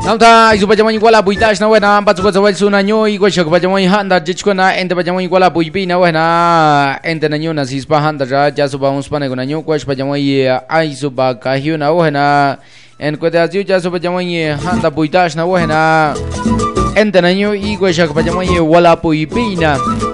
Namta isu pajamon iguala buitash na wena ampat suka zawal suna nyo igwa shak pajamon handa jichko na ente pajamon iguala buipi na wena ente na nyo na sispa handa ja jasu ba unspa na guna nyo kwash pajamon aisu ba kahyu na wena en kwete aziu jasu pajamon handa buitash na wena ente na nyo igwa shak pajamon wala buipi na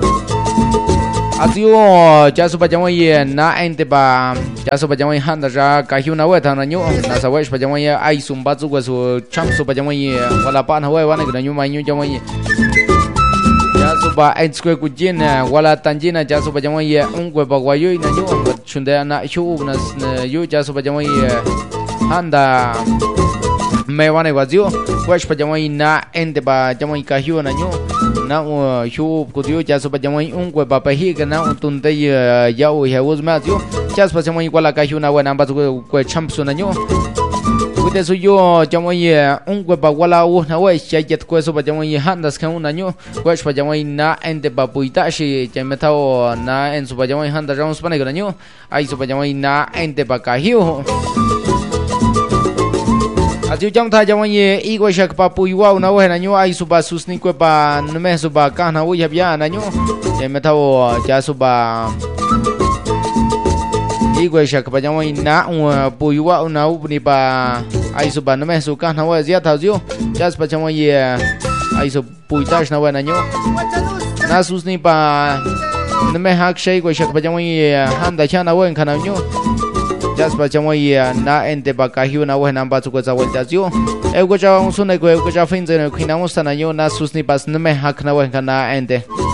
aziu jasu pajamon na ente ba jasu pajamon handa ja kahyu na weta na nyo na sawash pajamon aisu mba zuwa su chamsu pajamon wala pa na wena guna nyo ma nyo jamon jasu ba ainskwe kujin wala tanjina jasu pajamon ungwe ba wayo na nyo chunde na shu na yu jasu pajamon handa me wane wazio kwash pajamon na ente ba jamon kahyu na nyo na shu kudio jasu pajamon ungwe ba pahiga na tunde yau ya uzma zio jasu pajamon wala kahyu na wena ba kwe chamsu na nyo Kude suyo jamon ungwe ba wala na we shayet kwe so pajamon handas kan na nyo kwash pajamon na ente ba puitashi jametao na en su pajamon handa ramos pane na nyo ai su pajamon na ente ba kahyu Aziu jam tha jamon igwe shak pa puiwa na we na nyo ai su ba susni kwe ba nme su ba kana u yabya na nyo jametao ja su ba igwe shak pajamon na puiwa na upni ba ai su ba nme su kana wa zia tha zio jas pajamon ai su puitash na wa na nyo na susni ba nme hak shay igwe shak pajamon handa chana wa kana nyo jas pajamon na ente ba kahyu na wa na ba su ko za wa zio e go ja un sunai go go ja finze na khina mo sana nyo na susni pas nme hak na wa kana ente